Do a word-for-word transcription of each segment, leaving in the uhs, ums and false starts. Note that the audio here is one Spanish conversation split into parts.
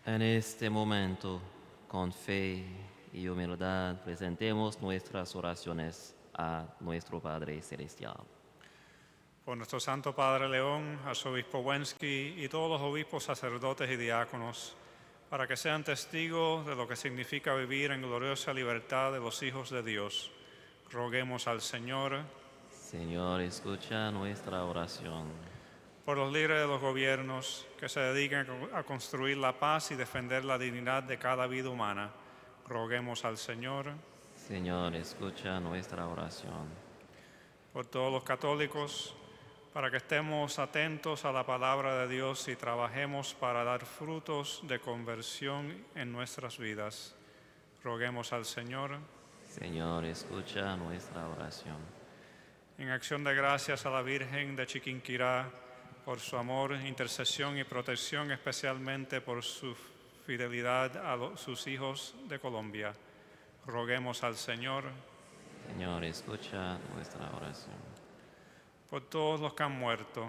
En este momento, con fe y humildad, presentemos nuestras oraciones a nuestro Padre Celestial. Por nuestro Santo Padre León, arzobispo Wensky y todos los obispos, sacerdotes y diáconos, para que sean testigos de lo que significa vivir en gloriosa libertad de los hijos de Dios. Roguemos al Señor. Señor, escucha nuestra oración. Por los líderes de los gobiernos que se dediquen a construir la paz y defender la dignidad de cada vida humana. Roguemos al Señor. Señor, escucha nuestra oración. Por todos los católicos, para que estemos atentos a la palabra de Dios y trabajemos para dar frutos de conversión en nuestras vidas. Roguemos al Señor. Señor, escucha nuestra oración. En acción de gracias a la Virgen de Chiquinquirá por su amor, intercesión y protección, especialmente por su fidelidad a los, sus hijos de Colombia. Roguemos al Señor. Señor, escucha nuestra oración. Por todos los que han muerto,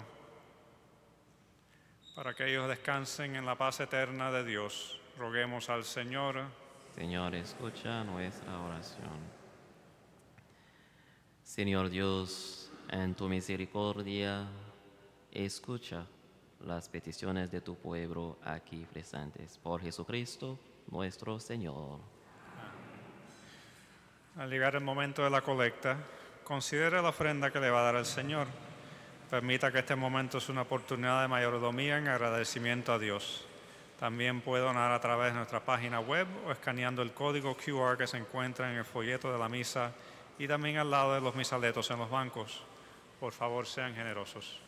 para que ellos descansen en la paz eterna de Dios. Roguemos al Señor. Señor, escucha nuestra oración. Señor Dios, en tu misericordia, escucha las peticiones de tu pueblo aquí presentes. Por Jesucristo, nuestro Señor. Al llegar el momento de la colecta, considere la ofrenda que le va a dar al Señor. Permita que este momento sea una oportunidad de mayordomía en agradecimiento a Dios. También puede donar a través de nuestra página web o escaneando el código Q R que se encuentra en el folleto de la misa y también al lado de los misaletos en los bancos. Por favor, sean generosos.